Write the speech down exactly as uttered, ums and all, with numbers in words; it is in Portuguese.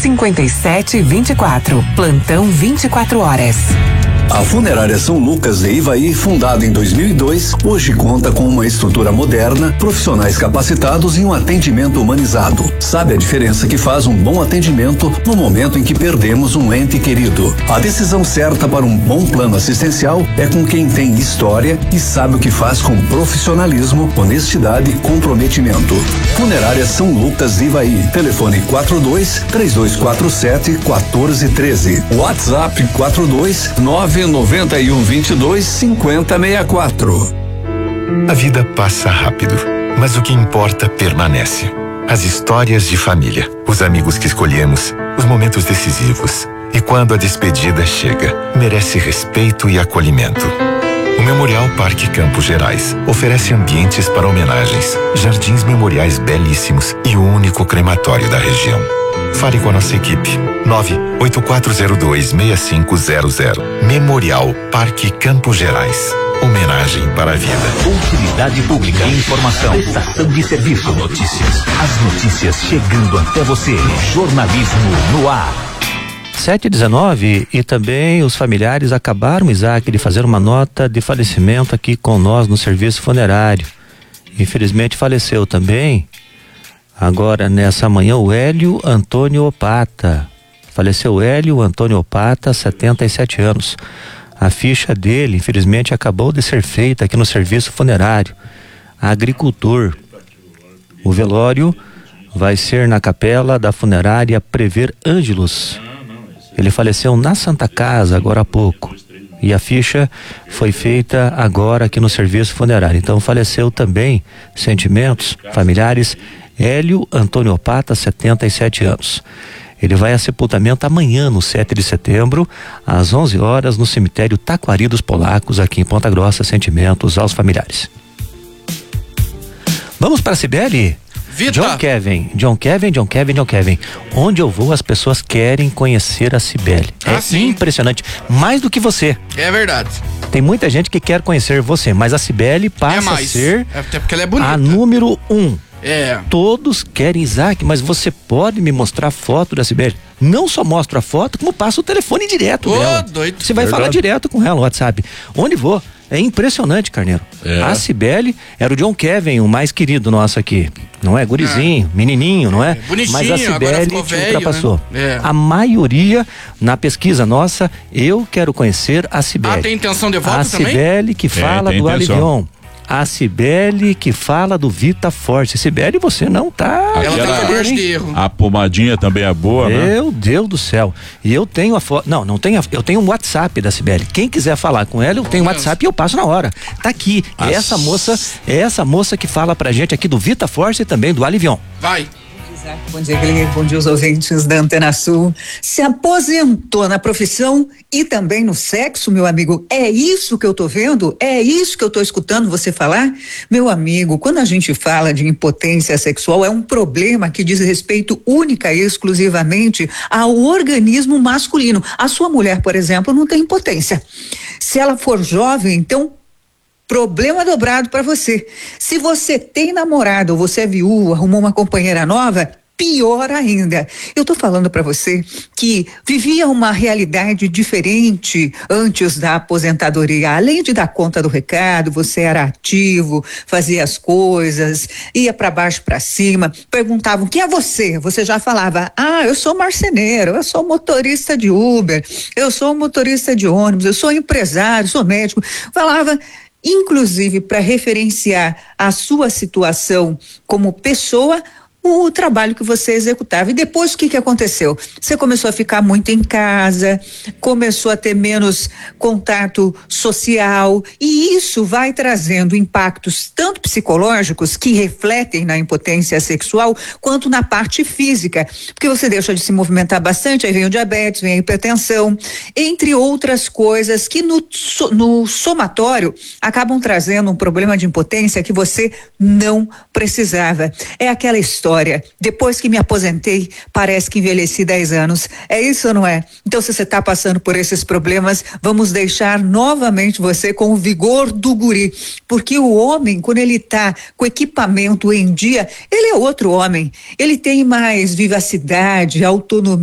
cinquenta e sete, vinte e quatro. Plantão vinte e quatro horas. A Funerária São Lucas de Ivaí, fundada em dois mil e dois, hoje conta com uma estrutura moderna, profissionais capacitados e um atendimento humanizado. Sabe a diferença que faz um bom atendimento no momento em que perdemos um ente querido? A decisão certa para um bom plano assistencial é com quem tem história e sabe o que faz com profissionalismo, honestidade e comprometimento. Funerária São Lucas de Ivaí. Telefone quatro dois, três dois quatro sete, um quatro um três. WhatsApp quatro dois, nove noventa e um, vinte e dois, cinquenta, sessenta e quatro. A vida passa rápido, mas o que importa permanece. As histórias de família, os amigos que escolhemos, os momentos decisivos. E quando a despedida chega, merece respeito e acolhimento. O Memorial Parque Campos Gerais oferece ambientes para homenagens, jardins memoriais belíssimos e o único crematório da região. Fale com a nossa equipe. nove oito quatro zero dois, seis cinco zero zero. Memorial Parque Campos Gerais. Homenagem para a vida. Utilidade pública. Informação. Prestação de serviço. Notícias. As notícias chegando até você. Jornalismo no ar. sete e dezenove, e também os familiares acabaram, Isaac, de fazer uma nota de falecimento aqui com nós no serviço funerário. Infelizmente faleceu também, agora nessa manhã, o Hélio Antônio Opata. Faleceu o Hélio Antônio Opata, setenta e sete anos. A ficha dele, infelizmente, acabou de ser feita aqui no serviço funerário. Agricultor. O velório vai ser na capela da funerária Prever Ângelos. Ele faleceu na Santa Casa agora há pouco. E a ficha foi feita agora aqui no serviço funerário. Então faleceu também, sentimentos familiares, Hélio Antônio Opata, setenta e sete anos. Ele vai a sepultamento amanhã, no sete de setembro, às onze horas, no cemitério Taquari dos Polacos, aqui em Ponta Grossa. Sentimentos aos familiares. Vamos para a Cibele? Vita. John Kevin, John Kevin, John Kevin, John Kevin. Onde eu vou, as pessoas querem conhecer a Cibele. Ah, é sim. Impressionante. Mais do que você. É verdade. Tem muita gente que quer conhecer você, mas a Cibele passa é mais. a ser é até porque ela é bonita. a número um. É. Todos querem, Isaac, mas você pode me mostrar foto da Cibele? Não só mostra a foto, como passa o telefone direto Ô, dela. doido. Você vai Verdade. falar direto com ela no WhatsApp. Onde vou? É impressionante, Carneiro. É. A Cibele era o John Kevin, o mais querido nosso aqui. Não é? Gurizinho, é. menininho, não é? é bonitinho, mas a Cibele te velho, ultrapassou. Né? É. A maioria, na pesquisa nossa, eu quero conhecer a Cibele. Ah, tem intenção de voto a também? A Cibele que fala tem, do tem Alivion. A Cibele que fala do Vita Forte. Cibele, você não tá... Ela Aquela- tem margem de erro. A pomadinha também é boa, né? Meu Deus do céu. E eu tenho a foto. Não, não tenho. A... Eu tenho um WhatsApp da Cibele. Quem quiser falar com ela, eu tenho um WhatsApp e eu passo na hora. Tá aqui. É essa moça, é essa moça que fala pra gente aqui do Vita Force e também do Alivion. Vai. Bom dia, Guilherme. Bom dia aos ouvintes da Antena Sul. Se aposentou na profissão e também no sexo, meu amigo. É isso que eu tô vendo? É isso que eu tô escutando você falar? Meu amigo, quando a gente fala de impotência sexual, é um problema que diz respeito única e exclusivamente ao organismo masculino. A sua mulher, por exemplo, não tem impotência. Se ela for jovem, então problema dobrado para você. Se você tem namorado ou você é viúva, arrumou uma companheira nova, pior ainda. Eu tô falando para você que vivia uma realidade diferente antes da aposentadoria. Além de dar conta do recado, você era ativo, fazia as coisas, ia para baixo, para cima, perguntavam: quem é você? Você já falava: ah, eu sou marceneiro, eu sou motorista de Uber, eu sou motorista de ônibus, eu sou empresário, sou médico. Falava, inclusive, para referenciar a sua situação como pessoa, o trabalho que você executava. E depois o que que aconteceu? Você começou a ficar muito em casa, começou a ter menos contato social, e isso vai trazendo impactos tanto psicológicos, que refletem na impotência sexual, quanto na parte física, porque você deixa de se movimentar bastante, aí vem o diabetes, vem a hipertensão, entre outras coisas que no, no somatório acabam trazendo um problema de impotência que você não precisava. É aquela história: depois que me aposentei, parece que envelheci dez anos. É isso ou não é? Então, se você está passando por esses problemas, vamos deixar novamente você com o vigor do guri. Porque o homem, quando ele está com equipamento em dia, ele é outro homem. Ele tem mais vivacidade, autonomia.